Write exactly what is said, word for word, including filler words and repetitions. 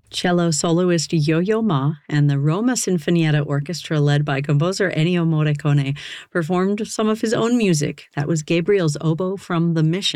Cello soloist Yo-Yo Ma and the Roma Sinfonietta Orchestra, led by composer Ennio Morricone, performed some of his own music. That was Gabriel's Oboe from The Mission.